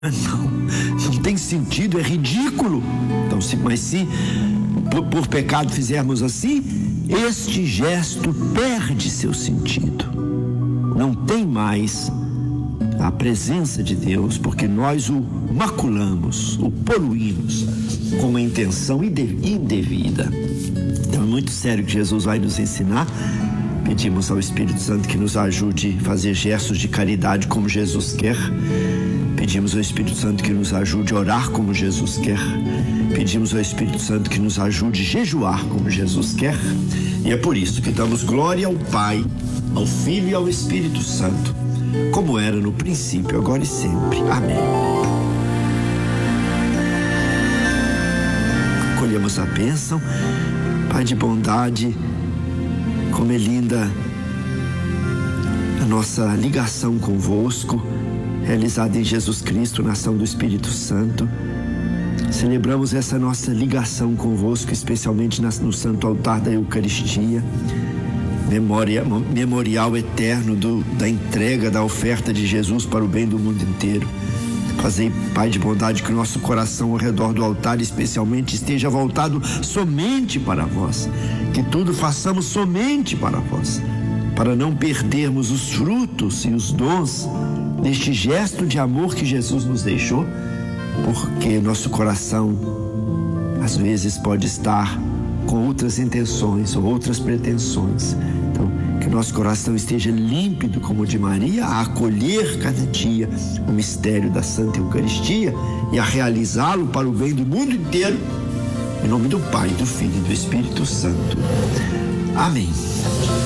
Não tem sentido, é ridículo. Então, mas se por pecado fizermos assim, este gesto perde seu sentido. Não tem mais a presença de Deus, porque nós o maculamos, o poluímos com uma intenção indevida. Então é muito sério que Jesus vai nos ensinar. Pedimos ao Espírito Santo que nos ajude a fazer gestos de caridade como Jesus quer. Pedimos ao Espírito Santo que nos ajude a orar como Jesus quer. Pedimos ao Espírito Santo que nos ajude a jejuar como Jesus quer. E é por isso que damos glória ao Pai, ao Filho e ao Espírito Santo, como era no princípio, agora e sempre. Amém. Colhemos a bênção. Pai de bondade, como é linda a nossa ligação convosco, realizada em Jesus Cristo, na ação do Espírito Santo. Celebramos essa nossa ligação convosco, especialmente no santo altar da Eucaristia, memorial eterno da entrega, da oferta de Jesus para o bem do mundo inteiro. Fazei, Pai de bondade, que o nosso coração ao redor do altar especialmente esteja voltado somente para vós, que tudo façamos somente para vós, para não perdermos os frutos e os dons deste gesto de amor que Jesus nos deixou, porque nosso coração às vezes pode estar com outras intenções ou outras pretensões. Então, que nosso coração esteja límpido como o de Maria, a acolher cada dia o mistério da Santa Eucaristia e a realizá-lo para o bem do mundo inteiro, em nome do Pai, do Filho e do Espírito Santo. Amém.